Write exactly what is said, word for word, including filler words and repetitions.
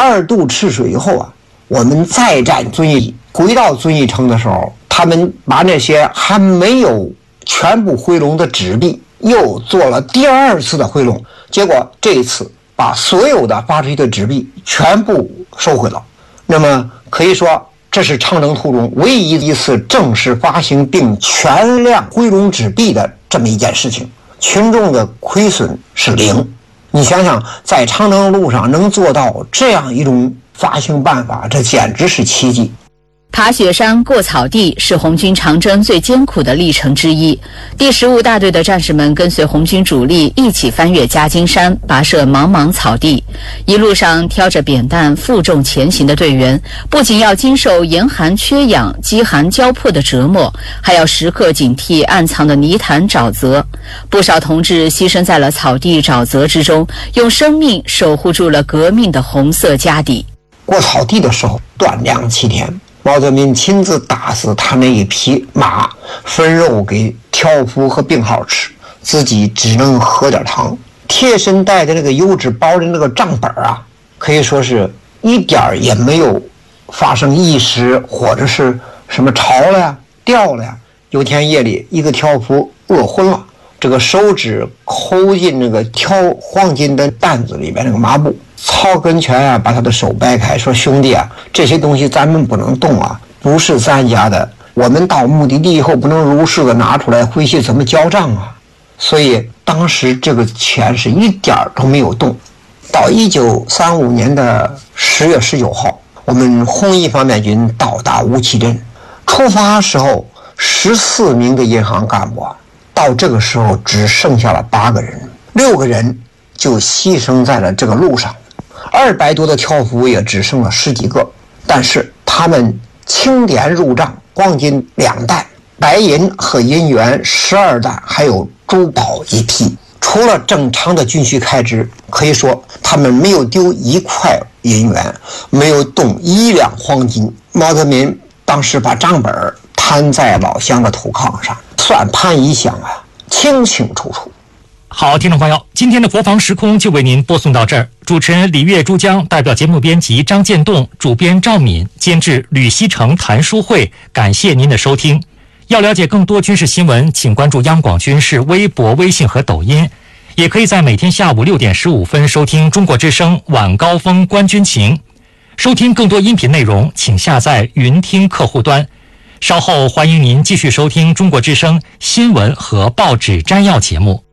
二度赤水以后啊，我们再战遵义，回到遵义城的时候，他们把那些还没有全部回笼的纸币又做了第二次的回笼，结果这一次把所有的发出去的纸币全部收回了。那么可以说这是长征途中唯一一次正式发行并全量回笼纸币的这么一件事情，群众的亏损是零。你想想，在长征路上能做到这样一种发行办法，这简直是奇迹。 爬雪山过草地是红军长征最艰苦的历程之一。第十五大队的战士们跟随红军主力一起翻越夹金山，跋涉茫茫草地，一路上挑着扁担负重前行的队员，不仅要经受严寒缺氧、饥寒交迫的折磨，还要时刻警惕暗藏的泥潭沼泽。不少同志牺牲在了草地沼泽之中，用生命守护住了革命的红色家底。 过草地的时候断粮七天，毛泽东亲自打死他那一匹马，分肉给挑夫和病号吃，自己只能喝点汤。贴身带的那个油纸包的那个账本啊，可以说是一点也没有发生遗失或者是什么潮了呀、掉了呀。有天夜里，一个挑夫饿昏了，这个手指抠进那个挑黄金的担子里边那个麻布，曹根全啊把他的手掰开，说兄弟啊，这些东西咱们不能动啊，不是咱家的，我们到目的地以后不能如实的拿出来，回去怎么交账啊？所以当时这个钱是一点都没有动。到一九三五年的十月十九号，我们红一方面军到达吴起镇，出发时候十四名的银行干部，到这个时候只剩下了八个人，六个人就牺牲在了这个路上。二百多的挑夫也只剩了十几个，但是他们清点入账，黄金两担，白银和银元十二担，还有珠宝一批。除了正常的军需开支，可以说他们没有丢一块银元，没有动一两黄金。毛泽民当时把账本摊在老乡的土炕上，算盘一响啊，清清楚楚。 好，听众朋友，今天的国防时空就为您播送到这儿。主持人李月、珠江，代表节目编辑张建栋，主编赵敏，监制吕锡成、谭书慧，感谢您的收听。要了解更多军事新闻，请关注央广军事微博、微信和抖音，也可以在每天下午六点十五分收听中国之声晚高峰观军情。收听更多音频内容，请下载云听客户端。稍后欢迎您继续收听中国之声新闻和报纸摘要节目。